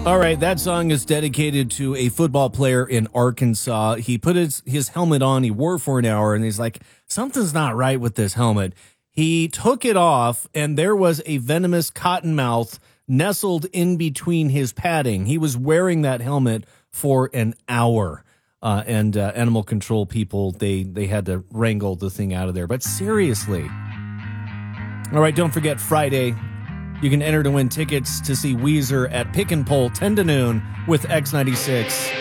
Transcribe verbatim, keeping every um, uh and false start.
All right, that song is dedicated to a football player in Arkansas. He put his, his helmet on, he wore for an hour, and he's like, something's not right with this helmet. He took it off, and there was a venomous cottonmouth nestled in between his padding. He was wearing that helmet for an hour, uh, and uh, animal control people, they, they had to wrangle the thing out of there. But seriously. All right, don't forget Friday. You can enter to win tickets to see Weezer at Pick and Pull ten to noon with X ninety-six.